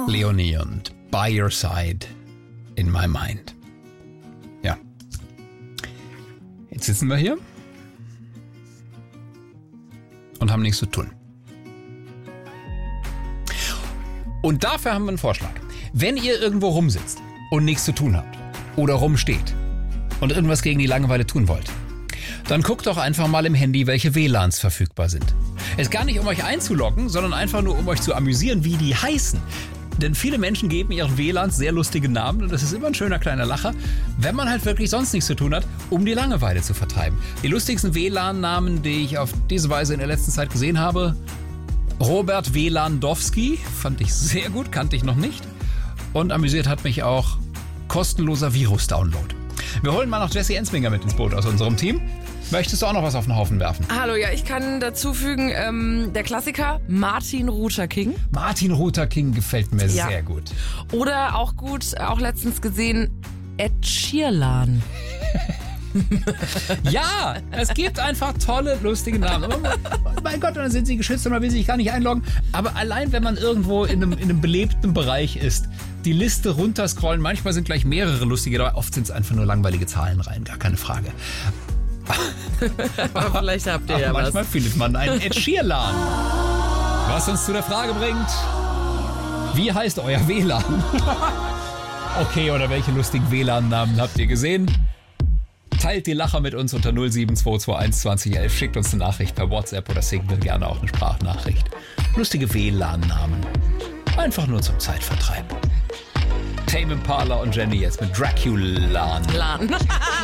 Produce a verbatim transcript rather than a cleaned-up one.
Leonie und By Your Side in My Mind. Ja. Jetzt sitzen wir hier und haben nichts zu tun. Und dafür haben wir einen Vorschlag. Wenn ihr irgendwo rumsitzt und nichts zu tun habt oder rumsteht und irgendwas gegen die Langeweile tun wollt, dann guckt doch einfach mal im Handy, welche W L A Ns verfügbar sind. Es ist gar nicht, um euch einzuloggen, sondern einfach nur, um euch zu amüsieren, wie die heißen. Denn viele Menschen geben ihren W L A Ns sehr lustige Namen und das ist immer ein schöner kleiner Lacher, wenn man halt wirklich sonst nichts zu tun hat, um die Langeweile zu vertreiben. Die lustigsten W L A N-Namen, die ich auf diese Weise in der letzten Zeit gesehen habe: Robert Wlandowski, fand ich sehr gut, kannte ich noch nicht. Und amüsiert hat mich auch kostenloser Virus-Download. Wir holen mal noch Jessie Ensminger mit ins Boot aus unserem Team. Möchtest du auch noch was auf den Haufen werfen? Hallo, ja, ich kann dazu fügen, ähm, der Klassiker Martin Luther King. Martin Luther King gefällt mir Ja. sehr gut. Oder auch gut, auch letztens gesehen, Ed Sheeran. Ja, es gibt einfach tolle, lustige Namen. Aber, mein Gott, dann sind sie geschützt und man will sich gar nicht einloggen. Aber allein, wenn man irgendwo in einem, in einem belebten Bereich ist, die Liste runterscrollen, manchmal sind gleich mehrere lustige, aber oft sind es einfach nur langweilige Zahlen rein, gar keine Frage. Aber vielleicht habt ihr Ach, ja manchmal was. findet man einen Ed Sheeran. Was uns zu der Frage bringt: Wie heißt euer W L A N? Okay, oder welche lustigen W L A N-Namen habt ihr gesehen? Teilt die Lacher mit uns unter null sieben zwei zwei eins zwanzig elf. Schickt uns eine Nachricht per WhatsApp oder Signal, gerne auch eine Sprachnachricht. Lustige W L A N-Namen. Einfach nur zum Zeitvertreib. Tame Impala und Jenny jetzt mit Dracula. Lan.